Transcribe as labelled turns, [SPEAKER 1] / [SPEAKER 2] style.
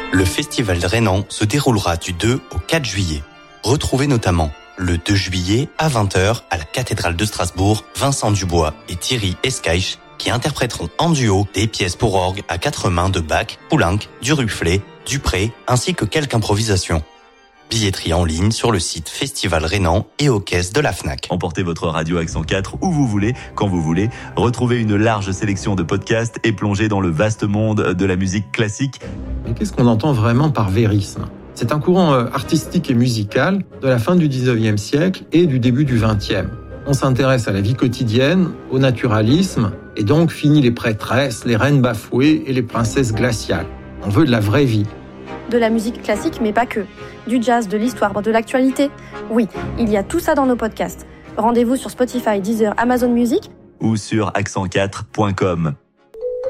[SPEAKER 1] Le festival Rhénan se déroulera du 2 au 4 juillet. Retrouvez notamment le 2 juillet à 20h à la cathédrale de Strasbourg, Vincent Dubois et Thierry Escaich qui interpréteront en duo des pièces pour orgue à 4 mains de Bach, Poulenc, Duruflé, Dupré ainsi que quelques improvisations. Billetterie en ligne sur le site Festival Rhénan et aux caisses de la Fnac.
[SPEAKER 2] Emportez votre radio Accent 4 où vous voulez, quand vous voulez. Retrouvez une large sélection de podcasts et plongez dans le vaste monde de la musique classique.
[SPEAKER 3] Mais qu'est-ce qu'on entend vraiment par vérisme ? C'est un courant artistique et musical de la fin du 19e siècle et du début du 20e. On s'intéresse à la vie quotidienne, au naturalisme, et donc fini les prêtresses, les reines bafouées et les princesses glaciales. On veut de la vraie vie.
[SPEAKER 4] De la musique classique, mais pas que. Du jazz, de l'histoire, de l'actualité. Oui, il y a tout ça dans nos podcasts. Rendez-vous sur Spotify, Deezer, Amazon Music
[SPEAKER 2] ou sur accent4.com.